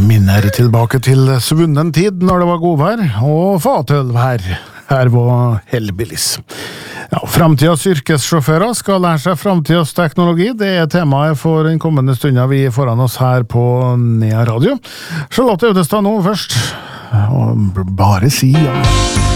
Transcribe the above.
Minner tilbake til svunnen tid når det var godvær og fatølvær. Her var Hellbillies. Ja, fremtidens yrkessjåfører skal lære seg fremtidens teknologi. Det er temaet for den kommende stunden vi foran oss her på Nea Radio. Charlotte Ødestad nå først. Og bare si ja.